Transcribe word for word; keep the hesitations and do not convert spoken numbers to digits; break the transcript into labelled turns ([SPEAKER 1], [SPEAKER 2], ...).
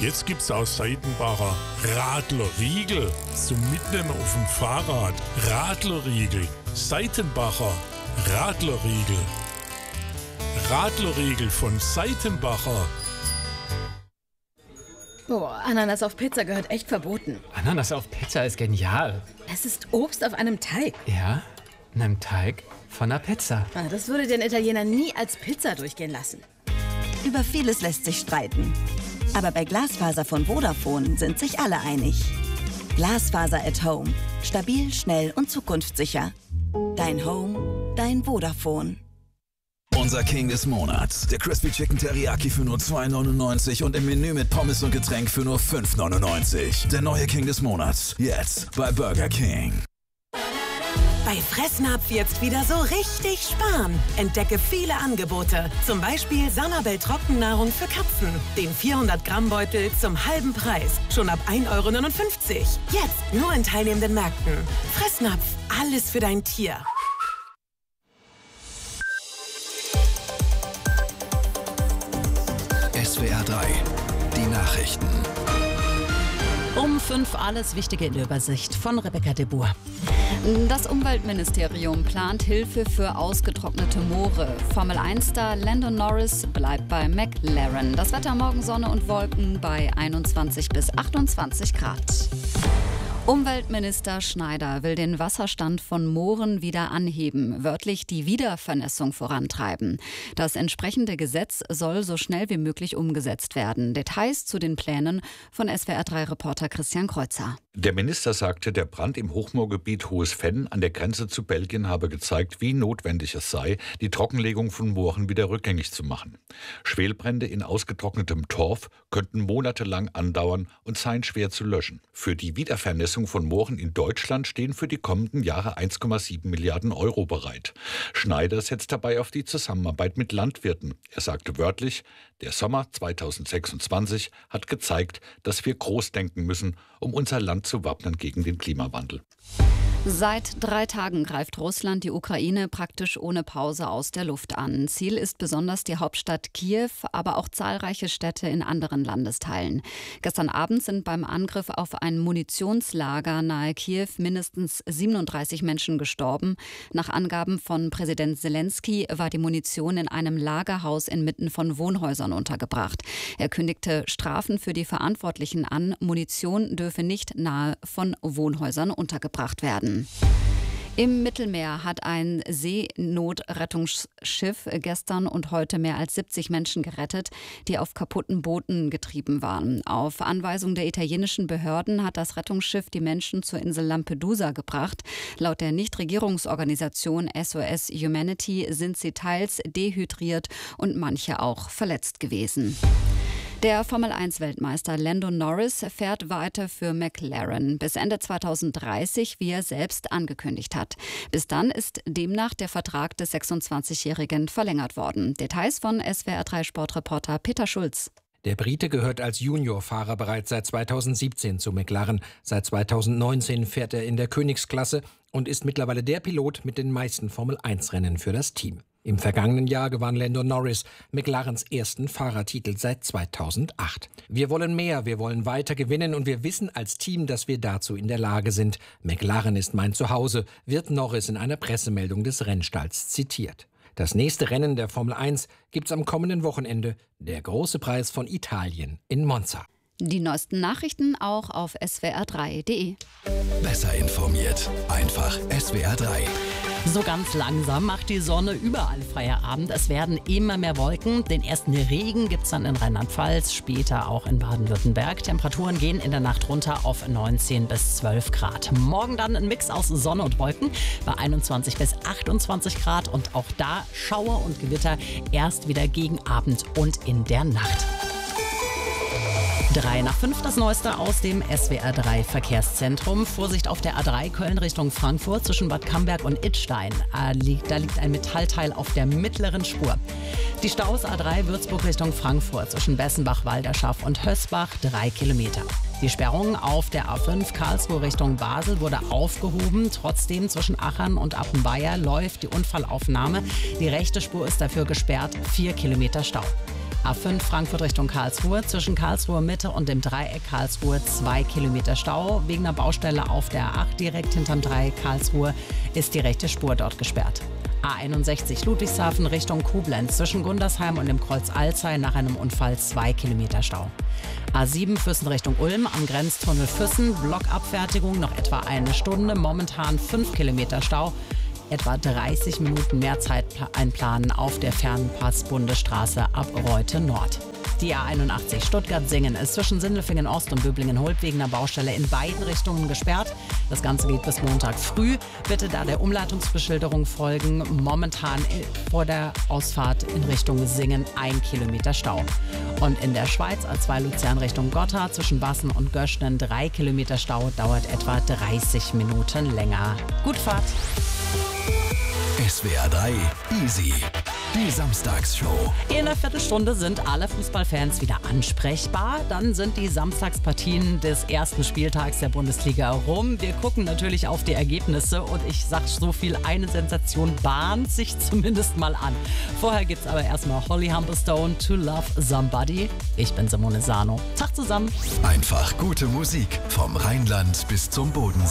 [SPEAKER 1] Jetzt gibt's aus Seitenbacher Radlerriegel zum Mitnehmen auf dem Fahrrad. Radlerriegel, Seitenbacher Radlerriegel. Radlerriegel von Seitenbacher.
[SPEAKER 2] Oh, Ananas auf Pizza gehört echt verboten.
[SPEAKER 3] Ananas auf Pizza ist genial.
[SPEAKER 2] Es ist Obst auf einem Teig.
[SPEAKER 3] Ja, in einem Teig von einer Pizza.
[SPEAKER 2] Ah, das würde den Italiener nie als Pizza durchgehen lassen.
[SPEAKER 4] Über vieles lässt sich streiten. Aber bei Glasfaser von Vodafone sind sich alle einig. Glasfaser at Home. Stabil, schnell und zukunftssicher. Dein Home, dein Vodafone.
[SPEAKER 5] Unser King des Monats. Der Crispy Chicken Teriyaki für nur zwei neunundneunzig und im Menü mit Pommes und Getränk für nur fünf neunundneunzig. Der neue King des Monats. Jetzt bei Burger King.
[SPEAKER 6] Bei Fressnapf jetzt wieder so richtig sparen. Entdecke viele Angebote. Zum Beispiel Sanabel Trockennahrung für Katzen. Den vierhundert Gramm Beutel zum halben Preis. Schon ab ein Euro neunundfünfzig. Jetzt nur in teilnehmenden Märkten. Fressnapf. Alles für dein Tier.
[SPEAKER 5] S W R drei. Die Nachrichten.
[SPEAKER 7] Um fünf alles Wichtige in der Übersicht von Rebecca de Boer.
[SPEAKER 8] Das Umweltministerium plant Hilfe für ausgetrocknete Moore. Formel eins Star Lando Norris bleibt bei McLaren. Das Wetter morgen Sonne und Wolken bei einundzwanzig bis achtundzwanzig Grad. Umweltminister Schneider will den Wasserstand von Mooren wieder anheben, wörtlich die Wiedervernässung vorantreiben. Das entsprechende Gesetz soll so schnell wie möglich umgesetzt werden. Details zu den Plänen von S W R drei Reporter Christian Kreuzer.
[SPEAKER 9] Der Minister sagte, der Brand im Hochmoorgebiet Hohes Venn an der Grenze zu Belgien habe gezeigt, wie notwendig es sei, die Trockenlegung von Mooren wieder rückgängig zu machen. Schwelbrände in ausgetrocknetem Torf könnten monatelang andauern und seien schwer zu löschen. Für die Wiedervernässung von Mooren in Deutschland stehen für die kommenden Jahre eins Komma sieben Milliarden Euro bereit. Schneider setzt dabei auf die Zusammenarbeit mit Landwirten. Er sagte wörtlich, der Sommer zweitausendsechsundzwanzig hat gezeigt, dass wir groß denken müssen, um unser Land zu wappnen gegen den Klimawandel.
[SPEAKER 8] Seit drei Tagen greift Russland die Ukraine praktisch ohne Pause aus der Luft an. Ziel ist besonders die Hauptstadt Kiew, aber auch zahlreiche Städte in anderen Landesteilen. Gestern Abend sind beim Angriff auf ein Munitionslager nahe Kiew mindestens siebenunddreißig Menschen gestorben. Nach Angaben von Präsident Zelensky war die Munition in einem Lagerhaus inmitten von Wohnhäusern untergebracht. Er kündigte Strafen für die Verantwortlichen an. Munition dürfe nicht nahe von Wohnhäusern untergebracht werden. Im Mittelmeer hat ein Seenotrettungsschiff gestern und heute mehr als siebzig Menschen gerettet, die auf kaputten Booten getrieben waren. Auf Anweisung der italienischen Behörden hat das Rettungsschiff die Menschen zur Insel Lampedusa gebracht. Laut der Nichtregierungsorganisation S O S Humanity sind sie teils dehydriert und manche auch verletzt gewesen. Der Formel eins Weltmeister Lando Norris fährt weiter für McLaren bis Ende zweitausenddreißig, wie er selbst angekündigt hat. Bis dann ist demnach der Vertrag des sechsundzwanzigjährigen verlängert worden. Details von S W R drei Sportreporter Peter Schulz.
[SPEAKER 10] Der Brite gehört als Juniorfahrer bereits seit zweitausendsiebzehn zu McLaren. Seit zweitausendneunzehn fährt er in der Königsklasse und ist mittlerweile der Pilot mit den meisten Formel eins Rennen für das Team. Im vergangenen Jahr gewann Lando Norris McLarens ersten Fahrertitel seit zweitausendacht. Wir wollen mehr, wir wollen weiter gewinnen und wir wissen als Team, dass wir dazu in der Lage sind. McLaren ist mein Zuhause, wird Norris in einer Pressemeldung des Rennstalls zitiert. Das nächste Rennen der Formel eins gibt's am kommenden Wochenende, der große Preis von Italien in Monza.
[SPEAKER 8] Die neuesten Nachrichten auch auf S W R drei punkt de.
[SPEAKER 5] Besser informiert, einfach S W R drei.
[SPEAKER 7] So ganz langsam macht die Sonne überall Feierabend. Es werden immer mehr Wolken. Den ersten Regen gibt es dann in Rheinland-Pfalz, später auch in Baden-Württemberg. Temperaturen gehen in der Nacht runter auf neunzehn bis zwölf Grad. Morgen dann ein Mix aus Sonne und Wolken bei einundzwanzig bis achtundzwanzig Grad. Und auch da Schauer und Gewitter erst wieder gegen Abend und in der Nacht. Drei nach fünf, das Neueste aus dem S W R drei Verkehrszentrum. Vorsicht auf der A drei Köln Richtung Frankfurt zwischen Bad Camberg und Idstein. Da liegt ein Metallteil auf der mittleren Spur. Die Staus A drei Würzburg Richtung Frankfurt zwischen Bessenbach, Walderschaff und Hösbach drei Kilometer. Die Sperrung auf der A fünf Karlsruhe Richtung Basel wurde aufgehoben. Trotzdem zwischen Achern und Appenweier läuft die Unfallaufnahme. Die rechte Spur ist dafür gesperrt, vier Kilometer Stau. A fünf Frankfurt Richtung Karlsruhe, zwischen Karlsruhe Mitte und dem Dreieck Karlsruhe zwei Kilometer Stau. Wegen einer Baustelle auf der A acht direkt hinterm Dreieck Karlsruhe ist die rechte Spur dort gesperrt. A einundsechzig Ludwigshafen Richtung Koblenz, zwischen Gundersheim und dem Kreuz Alzey nach einem Unfall zwei Kilometer Stau. A sieben Füssen Richtung Ulm am Grenztunnel Füssen, Blockabfertigung noch etwa eine Stunde, momentan fünf Kilometer Stau. Etwa dreißig Minuten mehr Zeit einplanen auf der Fernpass-Bundesstraße ab Reute Nord. Die A einundachtzig Stuttgart-Singen ist zwischen Sindelfingen Ost und Böblingen-Holb wegen einer Baustelle in beiden Richtungen gesperrt. Das Ganze geht bis Montag früh. Bitte da der Umleitungsbeschilderung folgen. Momentan vor der Ausfahrt in Richtung Singen ein Kilometer Stau. Und in der Schweiz A zwei Luzern Richtung Gotha zwischen Bassen und Göschnen drei Kilometer Stau, dauert etwa dreißig Minuten länger. Gut Fahrt!
[SPEAKER 5] S W R drei Easy. Die Samstagsshow.
[SPEAKER 7] In einer Viertelstunde sind alle Fußballfans wieder ansprechbar. Dann sind die Samstagspartien des ersten Spieltags der Bundesliga rum. Wir gucken natürlich auf die Ergebnisse und ich sag so viel, eine Sensation bahnt sich zumindest mal an. Vorher gibt's aber erstmal Holly Humberstone, To Love Somebody. Ich bin Simone Sano. Tag zusammen.
[SPEAKER 5] Einfach gute Musik vom Rheinland bis zum Bodensee.